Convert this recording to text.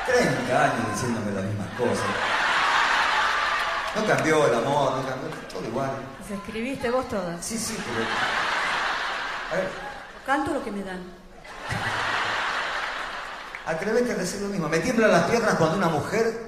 30 años diciéndome las mismas cosas. No cambió el amor, no cambió, todo igual. ¿Las escribiste vos todas? Sí, pero... A ver. Canto lo que me dan. Atrévete a decir lo mismo. Me tiemblan las piernas cuando una mujer